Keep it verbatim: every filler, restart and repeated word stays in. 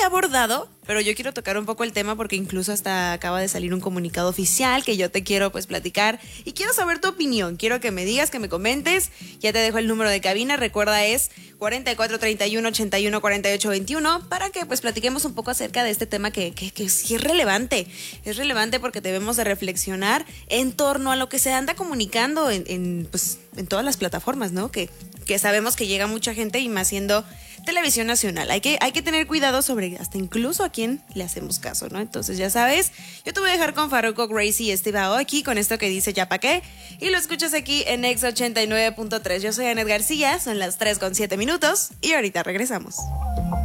había abordado, pero yo quiero tocar un poco el tema porque incluso hasta acaba de salir un comunicado oficial que yo te quiero pues platicar y quiero saber tu opinión. Quiero que me digas, que me comentes. Ya te dejo el número de cabina, recuerda es cuarenta y cuatro, treinta y uno, ochenta y uno, cuarenta y ocho, veintiuno, para que pues platiquemos un poco acerca de este tema que, que, que sí es relevante. Es relevante porque debemos de reflexionar en torno a lo que se anda comunicando en, en, pues, en todas las plataformas, ¿no? Que, que sabemos que llega mucha gente y más siendo televisión nacional. Hay que, hay que tener cuidado sobre hasta incluso a quién le hacemos caso, ¿no? Entonces ya sabes, yo te voy a dejar con Farruko, Gracie y Steve Aoki con esto que dice ya pa' qué, y lo escuchas aquí en Exa ochenta y nueve punto tres. Yo soy Anet García, son las tres con siete minutos y ahorita regresamos.